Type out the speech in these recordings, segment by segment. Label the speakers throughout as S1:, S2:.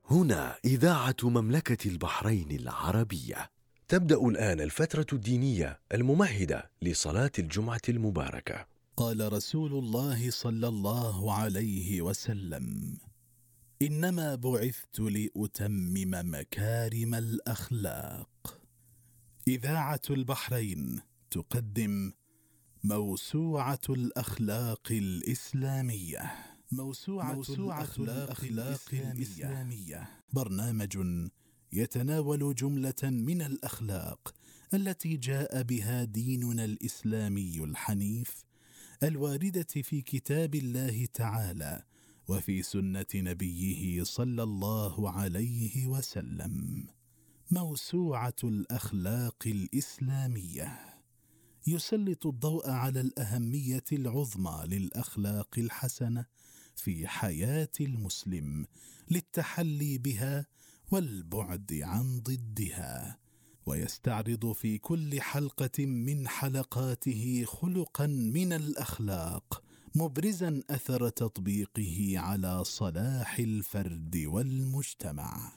S1: هنا إذاعة مملكة البحرين العربية. تبدأ الآن الفترة الدينية الممهدة لصلاة الجمعة المباركة.
S2: قال رسول الله صلى الله عليه وسلم: إنما بعثت لأتمم مكارم الأخلاق. إذاعة البحرين تقدم موسوعة الأخلاق الإسلامية. موسوعة الأخلاق الإسلامية برنامج يتناول جملة من الأخلاق التي جاء بها ديننا الإسلامي الحنيف، الواردة في كتاب الله تعالى وفي سنة نبيه صلى الله عليه وسلم. موسوعة الأخلاق الإسلامية يسلط الضوء على الأهمية العظمى للأخلاق الحسنة في حياة المسلم للتحلي بها والبعد عن ضدها، ويستعرض في كل حلقة من حلقاته خلقا من الأخلاق مبرزا أثر تطبيقه على صلاح الفرد والمجتمع.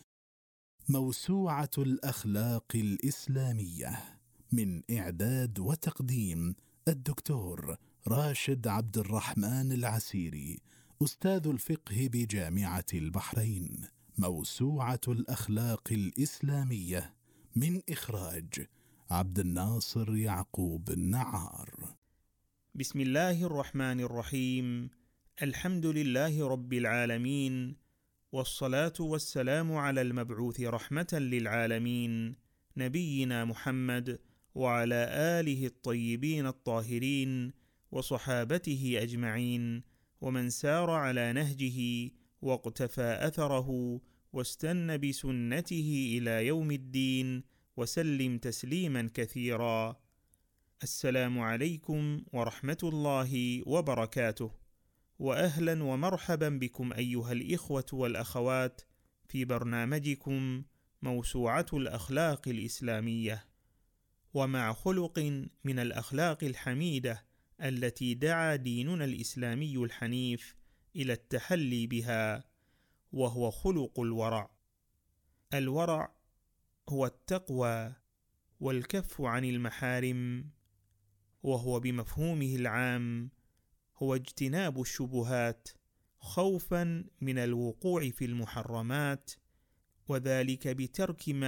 S2: موسوعة الأخلاق الإسلامية من إعداد وتقديم الدكتور راشد عبد الرحمن العسيري، أستاذ الفقه بجامعة البحرين. موسوعة الأخلاق الإسلامية من إخراج عبد الناصر يعقوب النعار.
S3: بسم الله الرحمن الرحيم. الحمد لله رب العالمين، والصلاة والسلام على المبعوث رحمة للعالمين نبينا محمد وعلى آله الطيبين الطاهرين وصحابته أجمعين، ومن سار على نهجه واقتفى أثره واستنى بسنته إلى يوم الدين وسلم تسليما كثيرا. السلام عليكم ورحمة الله وبركاته، وأهلا ومرحبا بكم أيها الإخوة والأخوات في برنامجكم موسوعة الأخلاق الإسلامية، ومع خلق من الأخلاق الحميدة التي دعا ديننا الإسلامي الحنيف إلى التحلي بها، وهو خلق الورع. الورع هو التقوى والكف عن المحارم، وهو بمفهومه العام هو اجتناب الشبهات خوفا من الوقوع في المحرمات، وذلك بترك ما